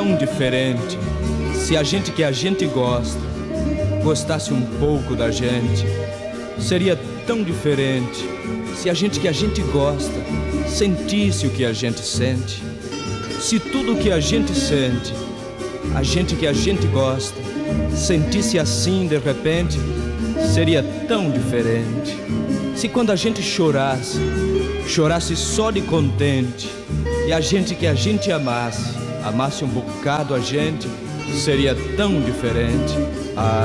tão diferente se a gente que a gente gosta gostasse um pouco da gente. Seria tão diferente se a gente que a gente gosta sentisse o que a gente sente. Se tudo o que a gente sente, a gente que a gente gosta sentisse assim de repente, seria tão diferente. Se quando a gente chorasse, chorasse só de contente, e a gente que a gente amasse, amasse um bocado a gente, seria tão diferente.